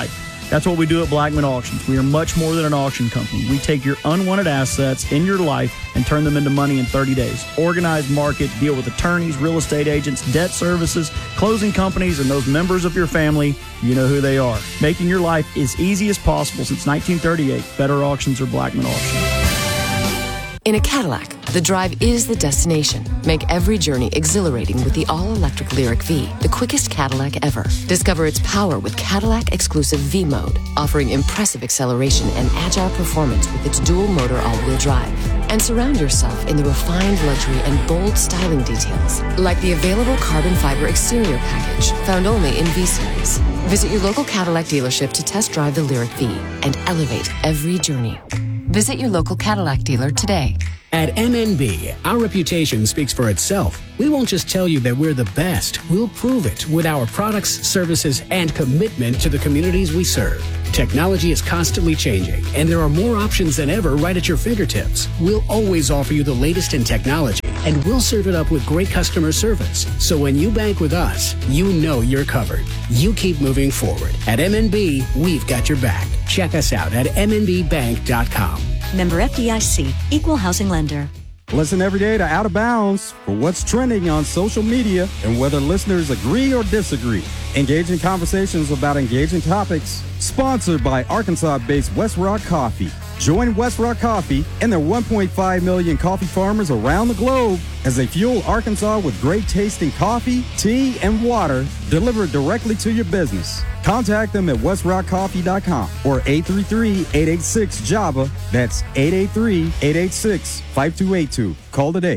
That's what we do at Blackman Auctions. We are much more than an auction company. We take your unwanted assets in your life and turn them into money in thirty days. Organize, market, deal with attorneys, real estate agents, debt services, closing companies, and those members of your family. You know who they are. Making your life as easy as possible since nineteen thirty-eight. Better Auctions or Blackman Auctions. In a Cadillac, the drive is the destination. Make every journey exhilarating with the all-electric Lyric V, the quickest Cadillac ever. Discover its power with Cadillac-exclusive V mode, offering impressive acceleration and agile performance with its dual-motor all-wheel drive. And surround yourself in the refined luxury and bold styling details, like the available carbon fiber exterior package, found only in V-Series. Visit your local Cadillac dealership to test drive the Lyric V and elevate every journey. Visit your local Cadillac dealer today. At M N B, our reputation speaks for itself. We won't just tell you that we're the best. We'll prove it with our products, services, and commitment to the communities we serve. Technology is constantly changing, and there are more options than ever right at your fingertips. We'll always offer you the latest in technology, and we'll serve it up with great customer service. So when you bank with us, you know you're covered. You keep moving forward. At M N B, we've got your back. Check us out at m n b bank dot com. Member F D I C, Equal Housing Lender. Listen every day to Out of Bounds for what's trending on social media and whether listeners agree or disagree. Engage in conversations about engaging topics. Sponsored by Arkansas-based West Rock Coffee. Join West Rock Coffee and their one point five million coffee farmers around the globe as they fuel Arkansas with great tasting coffee, tea, and water delivered directly to your business. Contact them at west rock coffee dot com or eight three three, eight eight six, Java. That's eight eight three, eight eight six, five two eight two. Call today.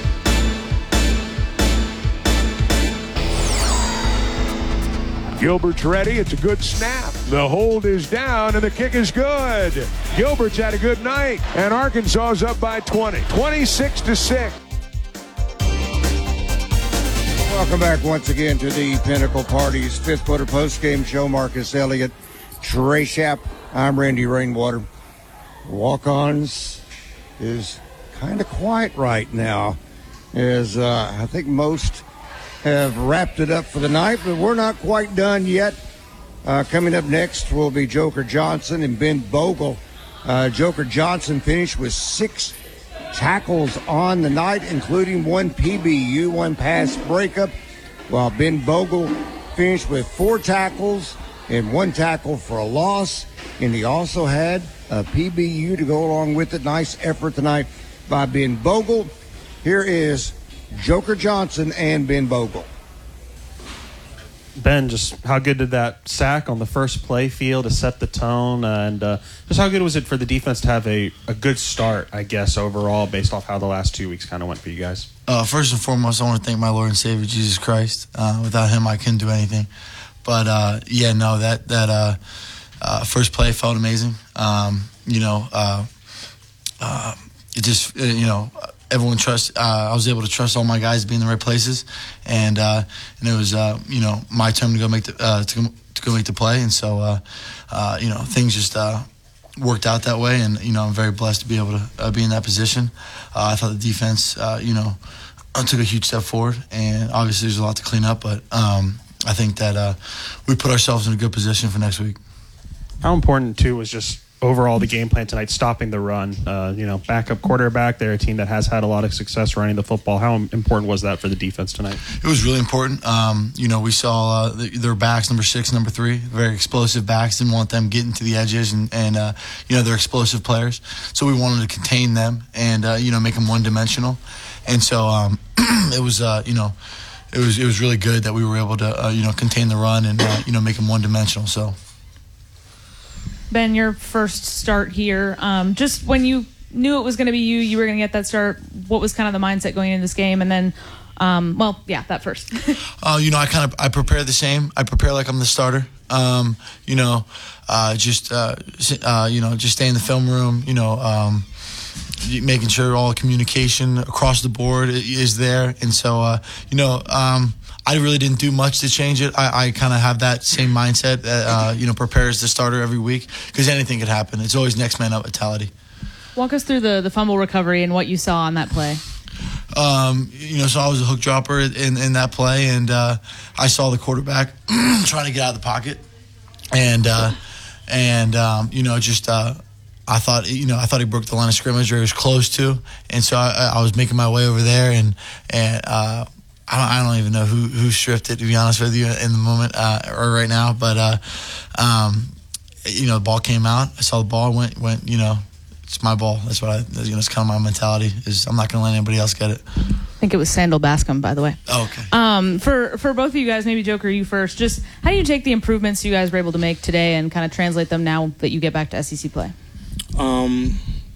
Gilbert's ready. It's a good snap. The hold is down, and the kick is good. Gilbert's had a good night, and Arkansas is up by twenty, twenty-six to six. Welcome back once again to the Pinnacle Party's fifth quarter postgame show. Marcus Elliott, Trey Schapp. I'm Randy Rainwater. Walk-ons is kind of quiet right now, as uh, I think most have wrapped it up for the night, but we're not quite done yet. Uh, coming up next will be Joker Johnson and Ben Bogle. Uh, Joker Johnson finished with six tackles on the night, including one P B U, one pass breakup, while Ben Bogle finished with four tackles and one tackle for a loss, and he also had a P B U to go along with it. Nice effort tonight by Ben Bogle. Here is Joker Johnson and Ben Bogle. Ben, just how good did that sack on the first play feel to set the tone, and uh, just how good was it for the defense to have a, a good start, I guess, overall, based off how the last two weeks kind of went for you guys? Uh, first and foremost, I want to thank my Lord and Savior, Jesus Christ. Uh, without him, I couldn't do anything. But, uh, yeah, no, that, that uh, uh, first play felt amazing. Um, you know, uh, uh, it just, uh, you know, everyone trusts. Uh, I was able to trust all my guys to be in the right places, and uh, and it was uh, you know my turn to go make the uh, to, to go make the play, and so uh, uh, you know things just uh, worked out that way, and you know I'm very blessed to be able to uh, be in that position. Uh, I thought the defense uh, you know took a huge step forward, and obviously there's a lot to clean up, but um, I think that uh, we put ourselves in a good position for next week. How important too was just overall the game plan tonight, stopping the run? Uh, you know, backup quarterback. They're a team that has had a lot of success running the football. How important was that for the defense tonight? It was really important. Um, you know, we saw uh, the, their backs, number six, number three, very explosive backs. Didn't want them getting to the edges, and, and uh, you know, they're explosive players. So we wanted to contain them and, uh, you know, make them one-dimensional. And so um, it was, uh, you know, it was it was really good that we were able to, uh, you know, contain the run and, uh, you know, make them one-dimensional. So. Ben, your first start here, um, just when you knew it was going to be you, you were going to get that start, what was kind of the mindset going into this game? And then, um, well, yeah, that first. uh, you know, I kind of I prepare the same. I prepare like I'm the starter. Um, you know, uh, just, uh, uh, you know, just stay in the film room, you know, um, making sure all communication across the board is there. And so, uh, you know, um, I really didn't do much to change it. I, I kind of have that same mindset that, uh, you know, prepares the starter every week because anything could happen. It's always next man up mentality. Walk us through the, the fumble recovery and what you saw on that play. Um, you know, so I was a hook dropper in, in that play, and uh, I saw the quarterback trying to get out of the pocket. And, uh, and um, you know, just uh, I thought, you know, I thought he broke the line of scrimmage, or he was close to, and so I, I was making my way over there, and and uh, I don't, I don't even know who who stripped it, to be honest with you, in the moment uh, or right now, but uh, um, you know, the ball came out. I saw the ball went went. You know, it's my ball. That's what I. You know, it's kind of my mentality. Is I'm not going to let anybody else get it. I think it was Sandal Bascom, by the way. Oh, okay. Um, for for both of you guys, maybe Joker, you first. Just how do you take the improvements you guys were able to make today and kind of translate them now that you get back to S E C play? Um,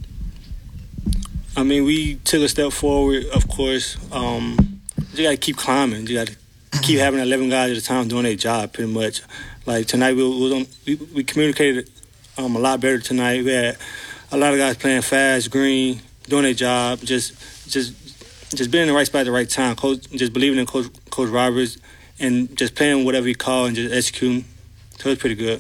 I mean, we took a step forward, of course. Um, you got to keep climbing. You got to keep having eleven guys at a time doing their job, pretty much. Like tonight, we we, on, we, we communicated um, a lot better tonight. We had a lot of guys playing fast, green, doing their job, just just just being in the right spot at the right time. Coach, just believing in Coach Coach Roberts and just playing whatever he called and just executing. So it's pretty good.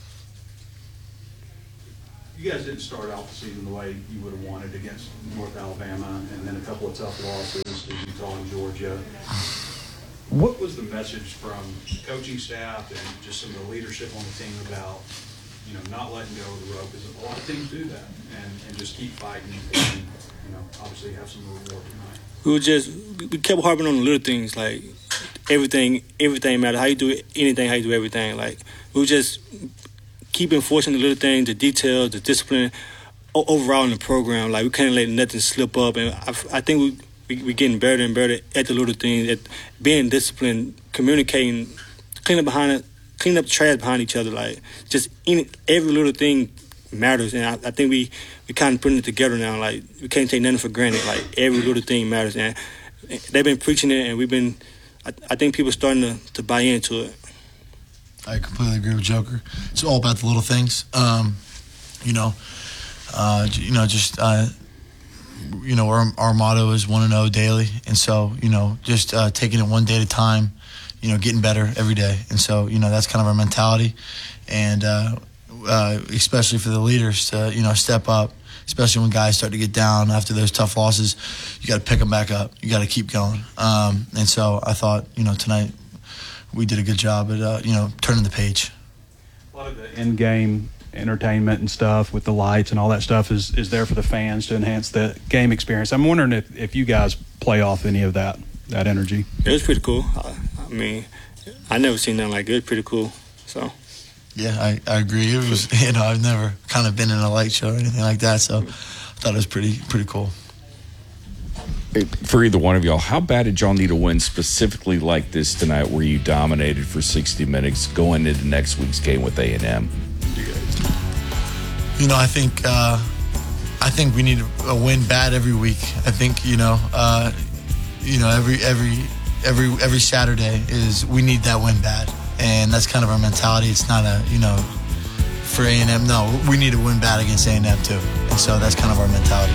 You guys didn't start out the season the way you would have wanted against North Alabama, and then a couple of tough losses to Utah and Georgia. What was the message from the coaching staff and just some of the leadership on the team about, you know, not letting go of the rope? Because a lot of teams do that, and, and just keep fighting, and, you know, obviously have some reward tonight. We were just we kept harping on the little things, like everything, everything matters. How you do anything, how you do everything. Like we were just keep enforcing the little things, the details, the discipline overall in the program. Like we can't let nothing slip up, and I, I think we we we getting better and better at the little things, at being disciplined, communicating, cleaning up behind it, cleaning up the trash behind each other. Like just any, every little thing matters, and I, I think we we kind of putting it together now. Like we can't take nothing for granted. Like every little thing matters, and they've been preaching it, and we've been. I, I think people are starting to, to buy into it. I completely agree with Joker. It's all about the little things. Um, you know, uh, you know, just uh, you know, our, our motto is one and zero daily, and so you know, just uh, taking it one day at a time. You know, getting better every day, and so you know, that's kind of our mentality, and uh, uh, especially for the leaders to you know step up. Especially when guys start to get down after those tough losses, you got to pick them back up. You got to keep going. Um, and so I thought, you know, tonight we did a good job at, uh, you know, turning the page. A lot of the in-game entertainment and stuff with the lights and all that stuff is, is there for the fans to enhance the game experience. I'm wondering if, if you guys play off any of that, that energy. It was pretty cool. I, I mean, I never seen nothing like it. It was pretty cool. So. Yeah, I, I agree. It was, you know, I've never kind of been in a light show or anything like that, so I thought it was pretty pretty cool. For either one of y'all, how bad did y'all need a win specifically like this tonight where you dominated for sixty minutes going into next week's game with A and M? You know, I think uh, I think we need a win bad every week. I think, you know, uh, you know, every every every every Saturday is we need that win bad. And that's kind of our mentality. It's not a, you know, for A and M, no, we need to win bad against A and M too. And so that's kind of our mentality.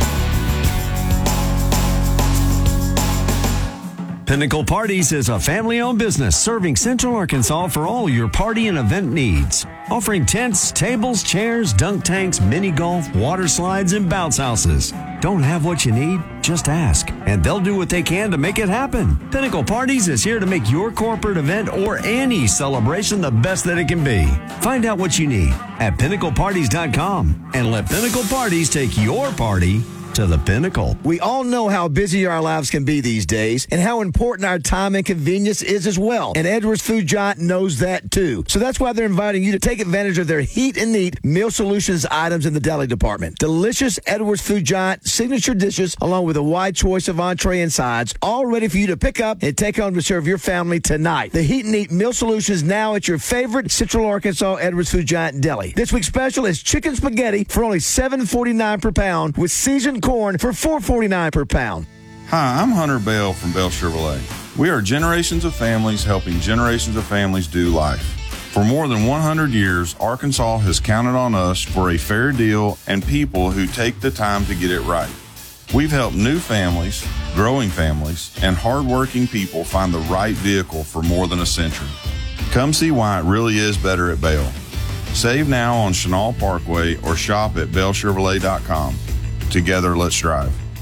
Pinnacle Parties is a family-owned business serving Central Arkansas for all your party and event needs. Offering tents, tables, chairs, dunk tanks, mini golf, water slides, and bounce houses. Don't have what you need? Just ask, and they'll do what they can to make it happen. Pinnacle Parties is here to make your corporate event or any celebration the best that it can be. Find out what you need at pinnacle parties dot com and let Pinnacle Parties take your party to the pinnacle. We all know how busy our lives can be these days and how important our time and convenience is as well. And Edwards Food Giant knows that too. So that's why they're inviting you to take advantage of their Heat and Eat Meal Solutions items in the deli department. Delicious Edwards Food Giant signature dishes along with a wide choice of entree and sides, all ready for you to pick up and take home to serve your family tonight. The Heat and Eat Meal Solutions now at your favorite Central Arkansas Edwards Food Giant deli. This week's special is chicken spaghetti for only seven forty-nine per pound with seasoned corn for four forty-nine per pound. Hi, I'm Hunter Bell from Bell Chevrolet. We are generations of families helping generations of families do life. For more than one hundred years, Arkansas has counted on us for a fair deal and people who take the time to get it right. We've helped new families, growing families, and hardworking people find the right vehicle for more than a century. Come see why it really is better at Bell. Save now on Chenal Parkway or shop at bell chevrolet dot com. Together, let's drive.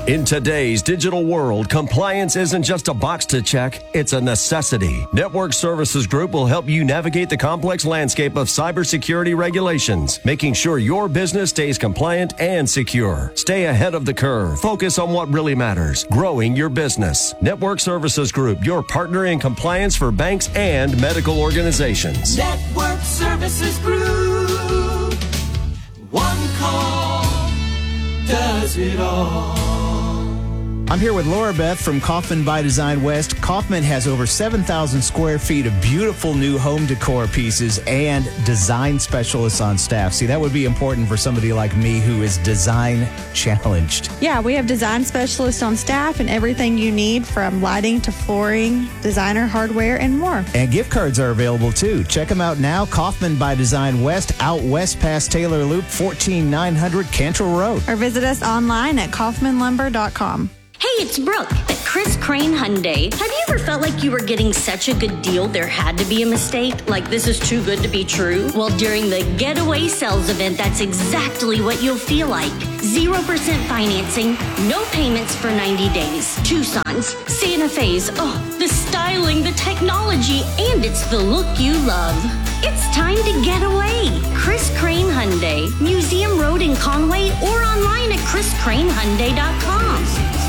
In today's digital world, compliance isn't just a box to check, it's a necessity. Network Services Group will help you navigate the complex landscape of cybersecurity regulations, making sure your business stays compliant and secure. Stay ahead of the curve. Focus on what really matters, growing your business. Network Services Group, your partner in compliance for banks and medical organizations. Network Services Group. One call does it all. I'm here with Laura Beth from Kaufman by Design West. Kaufman has over seven thousand square feet of beautiful new home decor pieces and design specialists on staff. See, that would be important for somebody like me who is design challenged. Yeah, we have design specialists on staff and everything you need from lighting to flooring, designer hardware, and more. And gift cards are available too. Check them out now. Kaufman by Design West, out west past Taylor Loop, fourteen nine hundred Cantrell Road. Or visit us online at kaufman lumber dot com. Hey, it's Brooke at Chris Crane Hyundai. Have you ever felt like you were getting such a good deal there had to be a mistake? Like this is too good to be true? Well, during the Getaway Sales event, that's exactly what you'll feel like. zero percent financing, no payments for ninety days. Tucson's, Santa Fe's, oh, the styling, the technology, and it's the look you love. It's time to get away. Chris Crane Hyundai, Museum Road in Conway, or online at chris crane hyundai dot com.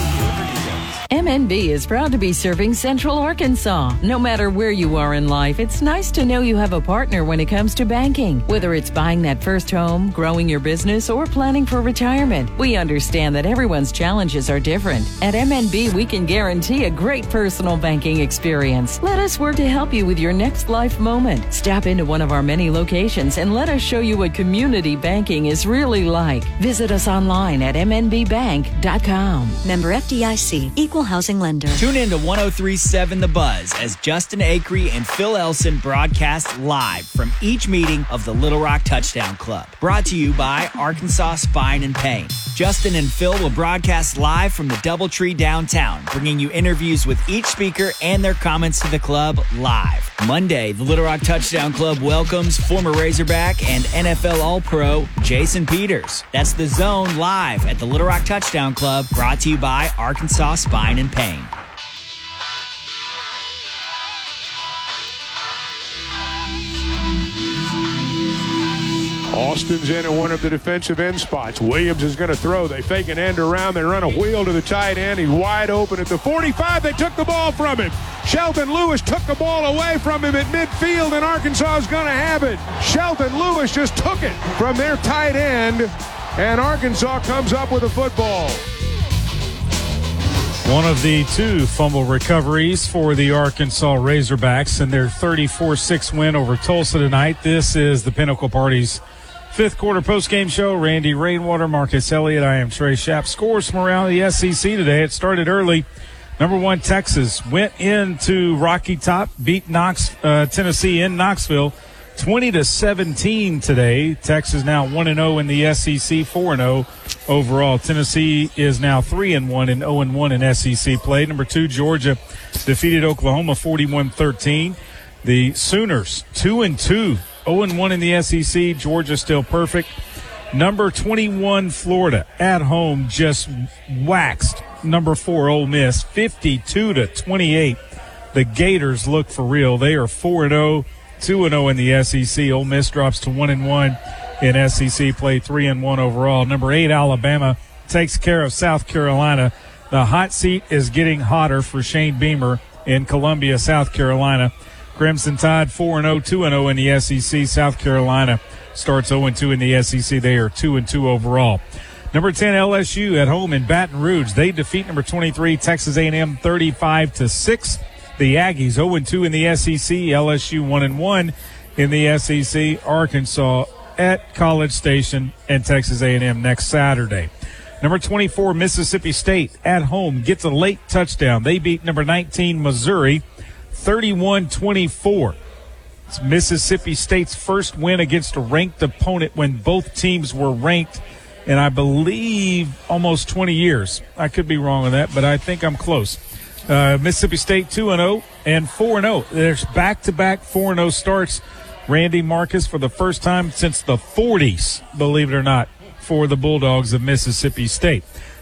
M N B is proud to be serving Central Arkansas. No matter where you are in life, it's nice to know you have a partner when it comes to banking. Whether it's buying that first home, growing your business, or planning for retirement, we understand that everyone's challenges are different. At M N B, we can guarantee a great personal banking experience. Let us work to help you with your next life moment. Stop into one of our many locations and let us show you what community banking is really like. Visit us online at m n b bank dot com. Member F D I C, Equal Housing Lender. Tune in to one oh three point seven The Buzz as Justin Acree and Phil Elson broadcast live from each meeting of the Little Rock Touchdown Club. Brought to you by Arkansas Spine and Pain. Justin and Phil will broadcast live from the Doubletree downtown, bringing you interviews with each speaker and their comments to the club live. Monday, the Little Rock Touchdown Club welcomes former Razorback and N F L All-Pro Jason Peters. That's The Zone live at the Little Rock Touchdown Club, brought to you by Arkansas Spine and Pain. Austin's in at one of the defensive end spots. Williams is going to throw. They fake an end around. They run a wheel to the tight end. He's wide open at the forty-five. They took the ball from him. Shelton Lewis took the ball away from him at midfield, and Arkansas is going to have it. Shelton Lewis just took it from their tight end, and Arkansas comes up with a football. One of the two fumble recoveries for the Arkansas Razorbacks in their thirty-four six win over Tulsa tonight. This is the Pinnacle Party's fifth quarter postgame show. Randy Rainwater, Marcus Elliott. I am Trey Schapp. Scores from around the S E C today. It started early. Number one, Texas went into Rocky Top, beat Knox, uh, Tennessee in Knoxville twenty to seventeen today. Texas now one and oh in the S E C, four and oh overall. Tennessee is now three and one and oh and one in S E C play. Number two, Georgia defeated Oklahoma forty-one thirteen. The Sooners two and two, oh and one in the S E C. Georgia still perfect. Number twenty-one, Florida at home just waxed number four, Ole Miss, fifty-two to twenty-eight. The Gators look for real. They are four and oh. two and oh in the S E C. Ole Miss drops to one and one in S E C play, three and one overall. Number eight, Alabama takes care of South Carolina. The hot seat is getting hotter for Shane Beamer in Columbia, South Carolina. Crimson Tide four and oh, two and oh in the S E C. South Carolina starts oh and two in the S E C. They are two and two overall. Number ten, L S U at home in Baton Rouge. They defeat number twenty-three, Texas A and M, thirty-five to six. The Aggies oh and two in the S E C. L S U one and one in the S E C. Arkansas at College Station and Texas A and M next Saturday. Number twenty-four, Mississippi State at home gets a late touchdown. They beat number nineteen, Missouri, thirty-one twenty-four. It's Mississippi State's first win against a ranked opponent when both teams were ranked in, I believe, almost twenty years. I could be wrong on that, but I think I'm close. Uh, Mississippi State two and oh and four and oh. There's back-to-back four and oh starts, Randy, Marcus, for the first time since the forties, believe it or not, for the Bulldogs of Mississippi State.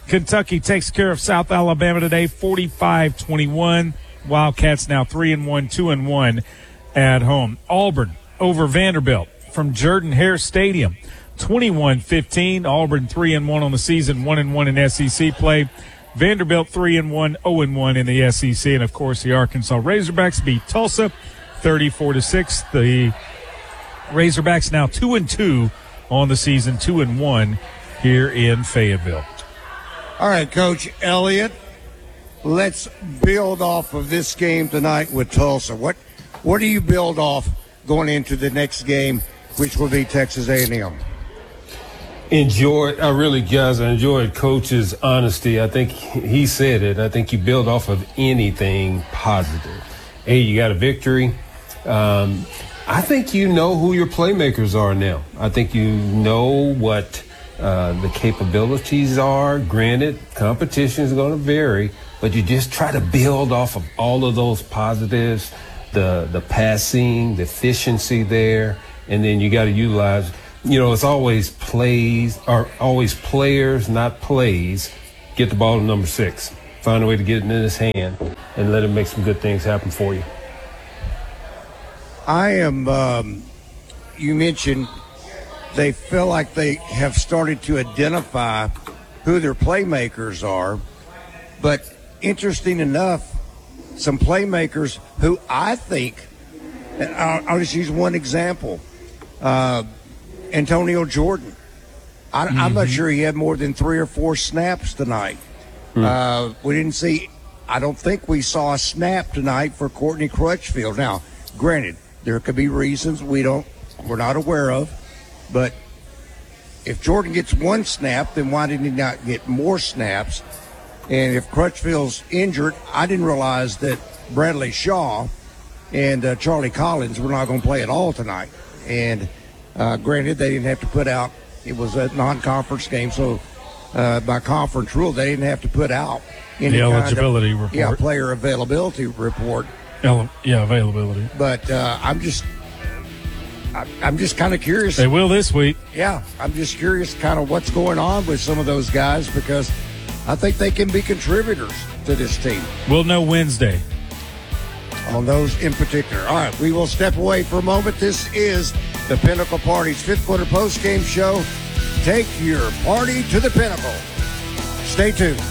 Kentucky takes care of South Alabama today, forty-five twenty-one. Wildcats now three and one, two and one at home. Auburn over Vanderbilt from Jordan-Hare Stadium, twenty-one fifteen. Auburn three and one on the season, one and one in S E C play. Vanderbilt three and one, zero and one in the S E C, and of course the Arkansas Razorbacks beat Tulsa thirty-four to six. The Razorbacks now two and two on the season, two and one here in Fayetteville. All right, Coach Elliott, let's build off of this game tonight with Tulsa. What what do you build off going into the next game, which will be Texas A and M? Enjoyed, I really, guys, I enjoyed Coach's honesty. I think he said it. I think you build off of anything positive. Hey, you got a victory. Um, I think you know who your playmakers are now. I think you know what uh, the capabilities are. Granted, competition is going to vary, but you just try to build off of all of those positives, the the passing, the efficiency there, and then you got to utilize. You know, it's always plays, or always players, not plays. Get the ball to number six. Find a way to get it in his hand and let him make some good things happen for you. I am, um, you mentioned they feel like they have started to identify who their playmakers are. But interesting enough, some playmakers who I think, and I'll, I'll just use one example, uh, Antonio Jordan. I, mm-hmm. I'm not sure he had more than three or four snaps tonight. Mm. Uh, we didn't see, I don't think we saw a snap tonight for Courtney Crutchfield. Now, granted, there could be reasons we don't, we're not aware of, but if Jordan gets one snap, then why did he not get more snaps? And if Crutchfield's injured, I didn't realize that Bradley Shaw and uh, Charlie Collins were not going to play at all tonight. And Uh, granted, they didn't have to put out, it was a non-conference game, so uh, by conference rule, they didn't have to put out any the kind eligibility of, report. Yeah, player availability report. El- yeah, availability. But uh, I'm just, I, I'm just kind of curious. They will this week. Yeah, I'm just curious kind of what's going on with some of those guys because I think they can be contributors to this team. We'll know Wednesday. On those in particular. All right, we will step away for a moment. This is the Pinnacle Party's fifth quarter post-game show. Take your party to the pinnacle. Stay tuned.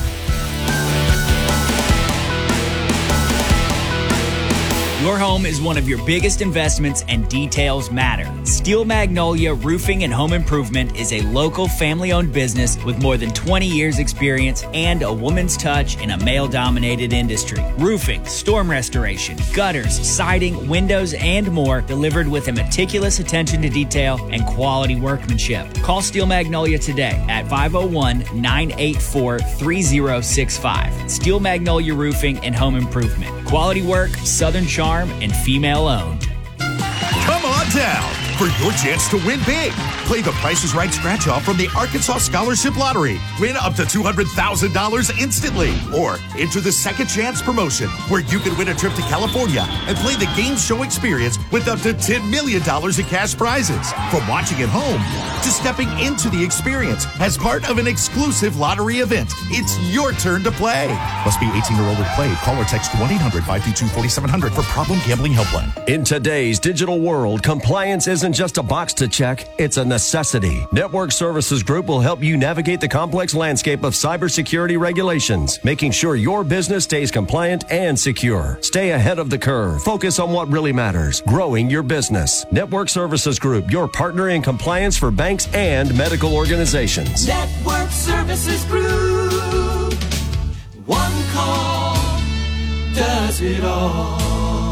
Your home is one of your biggest investments and details matter. Steel Magnolia Roofing and Home Improvement is a local family-owned business with more than twenty years experience and a woman's touch in a male-dominated industry. Roofing, storm restoration, gutters, siding, windows, and more delivered with a meticulous attention to detail and quality workmanship. Call Steel Magnolia today at five oh one, nine eight four, three oh six five. Steel Magnolia Roofing and Home Improvement. Quality work, Southern charm, and female-owned. Come on down for your chance to win big. Play the Price is Right scratch-off from the Arkansas Scholarship Lottery. Win up to two hundred thousand dollars instantly. Or enter the Second Chance promotion, where you can win a trip to California and play the game show experience with up to ten million dollars in cash prizes. From watching at home to stepping into the experience as part of an exclusive lottery event, it's your turn to play. Must be eighteen or older to play. Call or text one eight hundred, five two two, four seven zero zero for Problem Gambling Helpline. In today's digital world, compliance isn't just a box to check, it's a necessity. Network Services Group will help you navigate the complex landscape of cybersecurity regulations, making sure your business stays compliant and secure. Stay ahead of the curve. Focus on what really matters, growing your business. Network Services Group, your partner in compliance for banks and medical organizations. Network Services Group. One call does it all.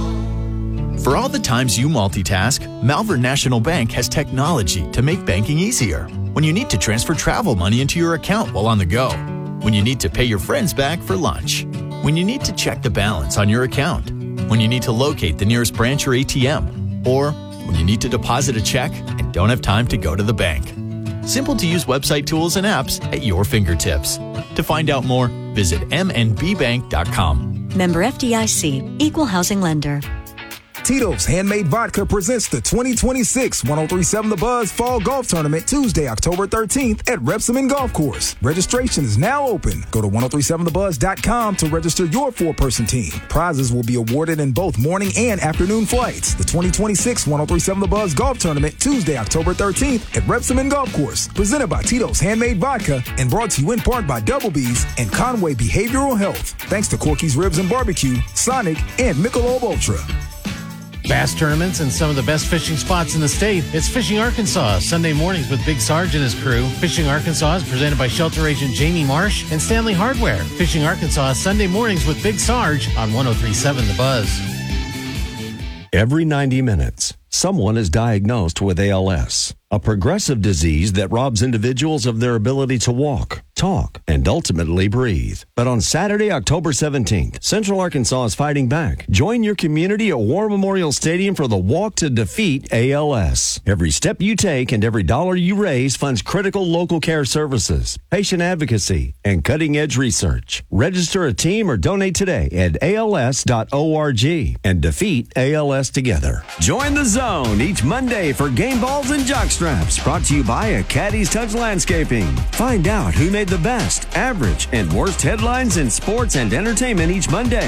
For all the times you multitask, Malvern National Bank has technology to make banking easier. When you need to transfer travel money into your account while on the go. When you need to pay your friends back for lunch. When you need to check the balance on your account. When you need to locate the nearest branch or A T M. Or when you need to deposit a check and don't have time to go to the bank. Simple to use website tools and apps at your fingertips. To find out more, visit m n b bank dot com. Member F D I C, Equal Housing Lender. Tito's Handmade Vodka presents the twenty twenty-six one oh three point seven The Buzz Fall Golf Tournament Tuesday, October thirteenth at Repsamen Golf Course. Registration is now open. Go to ten thirty-seven the buzz dot com to register your four-person team. Prizes will be awarded in both morning and afternoon flights. The twenty twenty-six one oh three point seven The Buzz Golf Tournament Tuesday, October thirteenth at Repsamen Golf Course. Presented by Tito's Handmade Vodka and brought to you in part by Double B's and Conway Behavioral Health. Thanks to Corky's Ribs and Barbecue, Sonic, and Michelob Ultra. Bass tournaments and some of the best fishing spots in the state. It's Fishing Arkansas, Sunday mornings with Big Sarge and his crew. Fishing Arkansas is presented by Shelter Agent Jamie Marsh and Stanley Hardware. Fishing Arkansas, Sunday mornings with Big Sarge on ten thirty-seven The Buzz. Every ninety minutes, someone is diagnosed with A L S, a progressive disease that robs individuals of their ability to walk, talk, and ultimately breathe. But on Saturday, October seventeenth, Central Arkansas is fighting back. Join your community at War Memorial Stadium for the Walk to Defeat A L S. Every step you take and every dollar you raise funds critical local care services, patient advocacy, and cutting-edge research. Register a team or donate today at A L S dot org and defeat A L S together. Join the zone each Monday for game balls and jockstraps, brought to you by a Caddy's Touch Landscaping. Find out who made the best, average, and worst headlines in sports and entertainment each Monday.